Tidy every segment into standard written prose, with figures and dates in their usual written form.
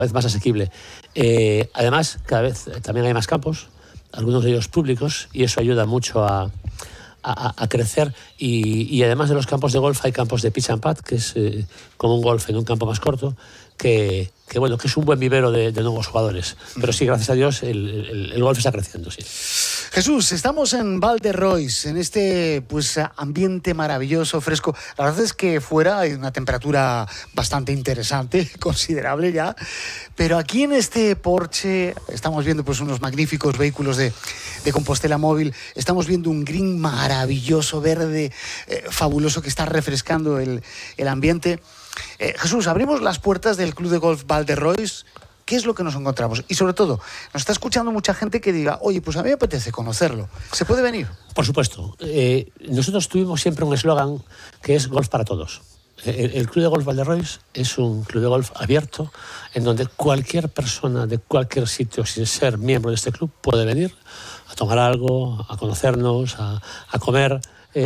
vez más asequible. Además, cada vez también hay más campos, algunos de ellos públicos, y eso ayuda mucho a crecer. Y además de los campos de golf, hay campos de pitch and putt, que es como un golf en un campo más corto, que es un buen vivero de nuevos jugadores. Pero sí, gracias a Dios, el golf está creciendo, sí. Jesús, estamos en Val de Rois, en este ambiente maravilloso, fresco. La verdad es que fuera hay una temperatura bastante interesante, considerable ya, pero aquí en este porche estamos viendo unos magníficos vehículos de Compostela Móvil, estamos viendo un green maravilloso, verde, fabuloso, que está refrescando el ambiente. Jesús, abrimos las puertas del Club de Golf Val de Rois. ¿Qué es lo que nos encontramos? Y sobre todo, nos está escuchando mucha gente que diga, oye, pues a mí me apetece conocerlo. ¿Se puede venir? Por supuesto. Nosotros tuvimos siempre un eslogan que es golf para todos. El Club de Golf Val de Rois es un club de golf abierto en donde cualquier persona de cualquier sitio, sin ser miembro de este club, puede venir a tomar algo, a conocernos, a comer.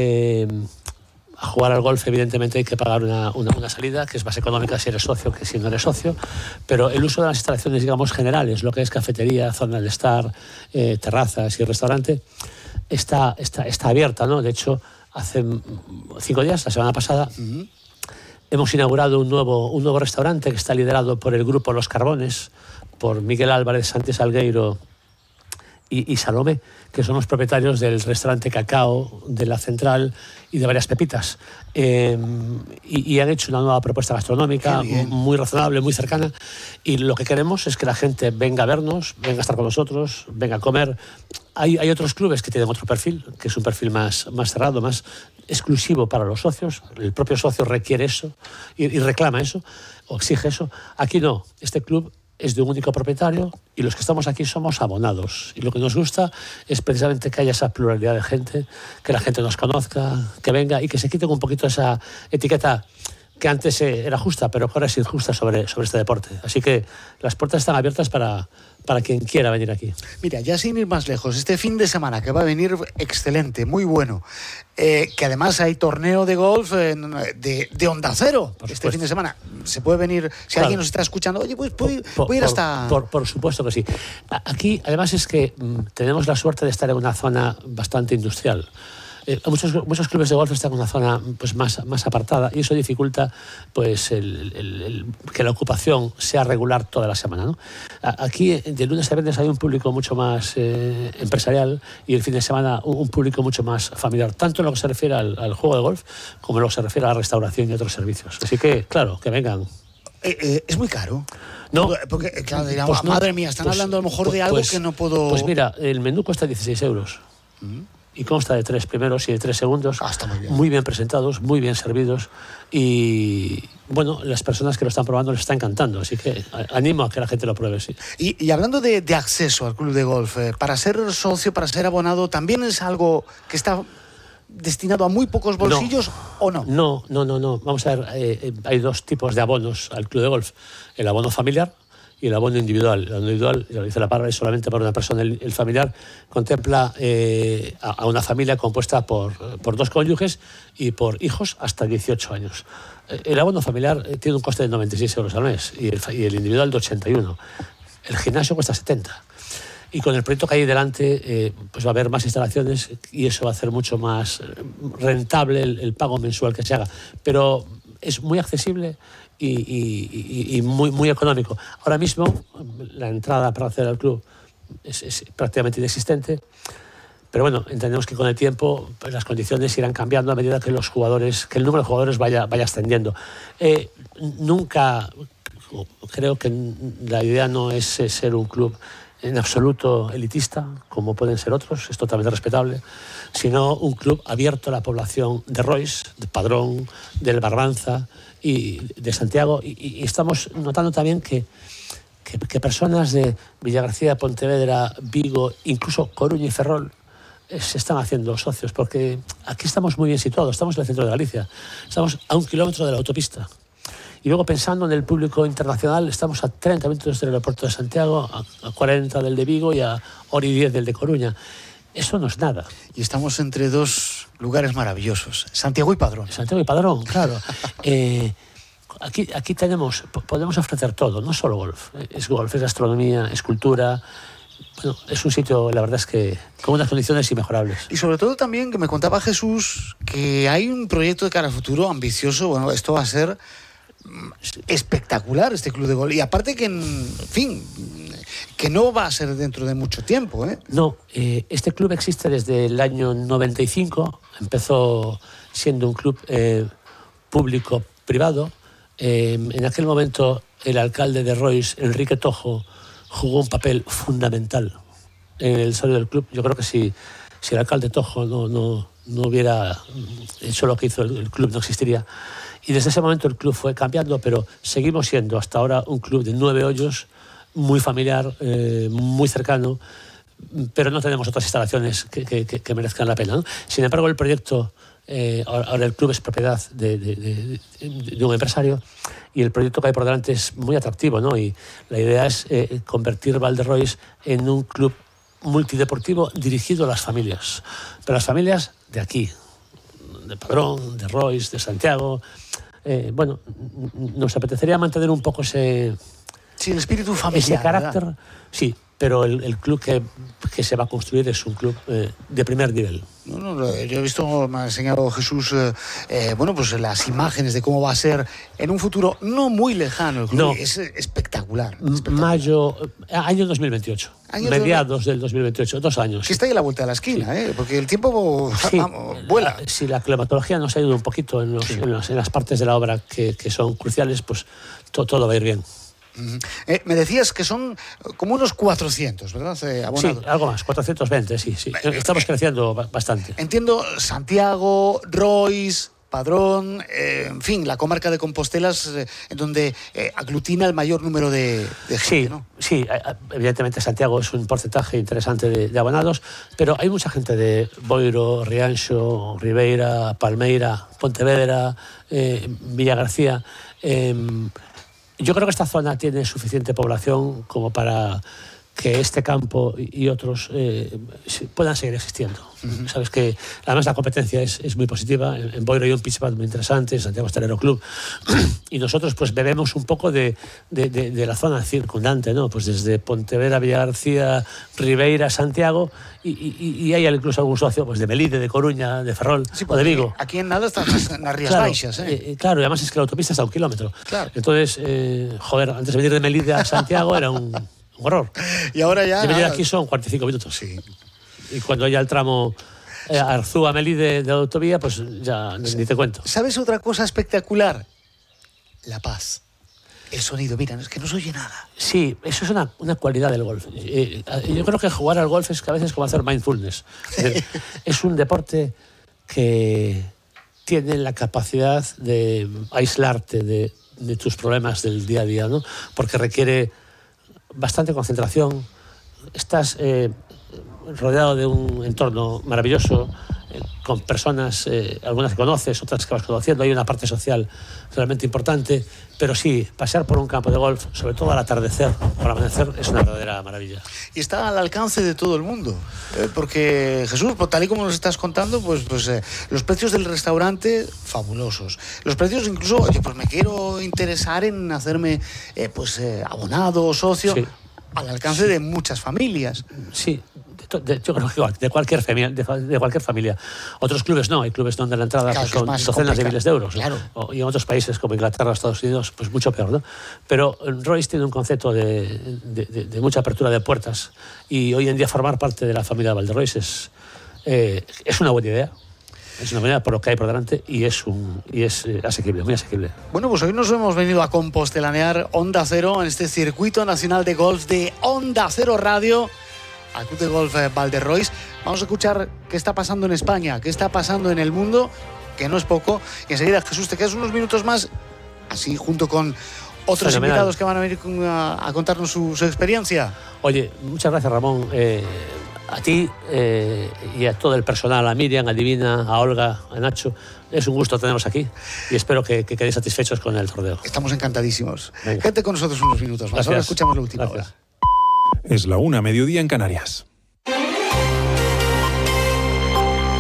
A jugar al golf, evidentemente, hay que pagar una salida que es más económica si eres socio que si no eres socio, pero el uso de las instalaciones, digamos, generales, lo que es cafetería, zona de estar, terrazas y restaurante, está abierta, ¿no? De hecho, hace 5 días, la semana pasada, hemos inaugurado un nuevo restaurante que está liderado por el grupo Los Carbones, por Miguel Álvarez, Santi Salgueiro y Salomé, que son los propietarios del restaurante Cacao, de La Central y de varias pepitas. Y han hecho una nueva propuesta gastronómica muy razonable, muy cercana. Y lo que queremos es que la gente venga a vernos, venga a estar con nosotros, venga a comer. Hay otros clubes que tienen otro perfil, que es un perfil más cerrado, más exclusivo para los socios. El propio socio requiere eso y reclama eso, o exige eso. Aquí no, este club es de un único propietario y los que estamos aquí somos abonados. Y lo que nos gusta es precisamente que haya esa pluralidad de gente, que la gente nos conozca, que venga y que se quiten un poquito esa etiqueta que antes era justa, pero que ahora es injusta sobre este deporte. Así que las puertas están abiertas para quien quiera venir aquí. Mira, ya sin ir más lejos, este fin de semana que va a venir excelente, muy bueno, que además hay torneo de golf de Onda Cero este fin de semana. Se puede venir, si alguien nos está escuchando, oye, pues voy a ir hasta... Por supuesto que sí. Aquí, además, es que tenemos la suerte de estar en una zona bastante industrial. Muchos clubes de golf están en una zona más apartada y eso dificulta que la ocupación sea regular toda la semana, ¿no? Aquí de lunes a viernes hay un público mucho más empresarial y el fin de semana un público mucho más familiar, tanto en lo que se refiere al juego de golf como en lo que se refiere a la restauración y otros servicios. Así que, claro, que vengan. ¿Es muy caro? No. Porque claro, dirán, madre mía, están hablando a lo mejor de algo que no puedo... Pues mira, el menú cuesta 16 euros. Y consta de 3 primeros y de 3 segundos, está muy bien presentados, muy bien servidos y bueno, las personas que lo están probando les está encantando, así que animo a que la gente lo pruebe, sí. Y hablando de acceso al club de golf, para ser socio, para ser abonado, ¿también es algo que está destinado a muy pocos bolsillos o no? No. Vamos a ver, hay 2 tipos de abonos al club de golf, el abono familiar y el abono individual. El abono individual, ya lo dice la palabra, es solamente para una persona. El familiar contempla a una familia compuesta por 2 cónyuges y por hijos hasta 18 años. El abono familiar tiene un coste de 96 euros al mes y el individual de 81. El gimnasio cuesta 70. Y con el proyecto que hay delante, pues va a haber más instalaciones y eso va a hacer mucho más rentable el pago mensual que se haga. Pero es muy accesible y muy económico. Ahora mismo la entrada para acceder al club es prácticamente inexistente, pero bueno, entendemos que con el tiempo pues, las condiciones irán cambiando a medida que el número de jugadores vaya ascendiendo. Nunca, creo que la idea no es ser un club en absoluto elitista, como pueden ser otros, es totalmente respetable, sino un club abierto a la población de Rois, de Padrón, del Barbanza y de Santiago. Y estamos notando también que personas de Villagarcía, Pontevedra, Vigo, incluso Coruña y Ferrol, se están haciendo socios, porque aquí estamos muy bien situados, estamos en el centro de Galicia, estamos a 1 kilómetro de la autopista. Y luego pensando en el público internacional, estamos a 30 minutos del aeropuerto de Santiago, a 40 del de Vigo y a hora y 10 del de Coruña. Eso no es nada. Y estamos entre 2 lugares maravillosos, Santiago y Padrón. Santiago y Padrón, claro. aquí podemos ofrecer todo, no solo golf. Es golf, es gastronomía, es cultura. Bueno, es un sitio, la verdad es que con unas condiciones inmejorables. Y sobre todo también que me contaba Jesús que hay un proyecto de cara al futuro ambicioso. Bueno, esto va a ser espectacular, este club de golf. Y aparte que, en fin, que no va a ser dentro de mucho tiempo, ¿eh? No, este club existe desde el año 95. Empezó siendo un club público-privado. En aquel momento el alcalde de Rois, Enrique Tojo, jugó un papel fundamental en el desarrollo del club. Yo creo que si el alcalde Tojo no hubiera hecho lo que hizo, el club no existiría. Y desde ese momento el club fue cambiando, pero seguimos siendo hasta ahora un club de 9 hoyos, muy familiar, muy cercano, pero no tenemos otras instalaciones que merezcan la pena, ¿no? Sin embargo, el proyecto, ahora el club es propiedad de un empresario, y el proyecto que hay por delante es muy atractivo, ¿no? Y la idea es convertir Val de Rois en un club multideportivo dirigido a las familias, pero las familias de aquí, de Padrón, de Rois, de Santiago. Bueno, nos apetecería mantener un poco ese... Sí, el espíritu familiar. Ese carácter, ¿verdad? sí, pero el club que se va a construir es un club de primer nivel. No, yo he visto, me ha enseñado Jesús, bueno, pues las imágenes de cómo va a ser en un futuro no muy lejano el club. No. Es espectacular. Año 2028. Mediados del 2028, 2 años. Que está ahí a la vuelta de la esquina, sí. Porque el tiempo vuela. Si la climatología nos ayuda un poquito en las partes de la obra que son cruciales, pues todo va a ir bien. Me decías que son como unos 400, ¿verdad? Abonados. Sí, algo más, 420, sí. Estamos creciendo bastante. Entiendo, Santiago, Rois, Padrón, en fin, la comarca de Compostela es en donde aglutina el mayor número de gente, sí, ¿no? Sí, evidentemente Santiago es un porcentaje interesante de abonados, pero hay mucha gente de Boiro, Rianxo, Ribeira, Palmeira, Pontevedra, Villagarcía. Yo creo que esta zona tiene suficiente población como para que este campo y otros puedan seguir existiendo. Uh-huh. Sabes que además la competencia es muy positiva. En Boiro hay un pitch pad muy interesante, en Santiago Hostelero Club, y nosotros pues bebemos un poco de la zona circundante, ¿no? Pues desde Pontevedra, Villagarcía, Ribeira, Santiago, y hay incluso algún socio pues de Melide, de Coruña, de Ferrol, sí, o de Vigo. Aquí en nada están las Rías Baixas, ¿eh? Claro, y además es que la autopista está a 1 kilómetro. Claro. Entonces, antes de venir de Melide a Santiago era un horror. Y ahora ya... De venir aquí son 45 minutos. Sí. Y cuando ya el tramo Arzúa-Melide de autovía, pues ya ni te cuento. ¿Sabes otra cosa espectacular? La paz. El sonido, mira, es que no se oye nada. Sí, eso es una cualidad del golf. Yo creo que jugar al golf es que a veces como hacer mindfulness. Es un deporte que tiene la capacidad de aislarte de tus problemas del día a día, ¿no? Porque requiere bastante concentración. Estás rodeado de un entorno maravilloso, con personas, algunas que conoces, otras que vas conociendo. Hay una parte social realmente importante, pero sí, pasear por un campo de golf, sobre todo al atardecer o al amanecer, es una verdadera maravilla. Y está al alcance de todo el mundo, porque Jesús, tal y como nos estás contando, pues los precios del restaurante, fabulosos. Los precios incluso, oye, pues me quiero interesar en hacerme abonado, socio, sí, al alcance de muchas familias. Sí. Yo creo que de cualquier familia. Otros clubes no, hay clubes donde la entrada pues, son docenas de miles de euros. Claro. Y en otros países como Inglaterra o Estados Unidos, pues mucho peor, ¿no? Pero Rois tiene un concepto de mucha apertura de puertas, y hoy en día formar parte de la familia de Val de Rois es una buena idea. Es una buena idea por lo que hay por delante, y es asequible, muy asequible. Bueno, pues hoy nos hemos venido a compostelanear Onda Cero en este circuito nacional de golf de Onda Cero Radio, al Club de Golf Val de Rois. Vamos a escuchar qué está pasando en España, qué está pasando en el mundo, que no es poco. Y enseguida, Jesús, te quedas unos minutos más, así junto con otros invitados que van a venir a contarnos su experiencia. Oye, muchas gracias, Ramón. A ti y a todo el personal, a Miriam, a Divina, a Olga, a Nacho. Es un gusto tenerlos aquí y espero que quedéis satisfechos con el torneo. Estamos encantadísimos. Quédate con nosotros unos minutos más. Gracias. Ahora escuchamos la última hora. Es la 1:00 PM en Canarias.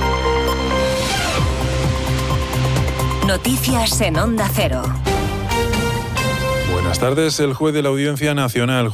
Noticias en Onda Cero. Buenas tardes. El juez de la Audiencia Nacional,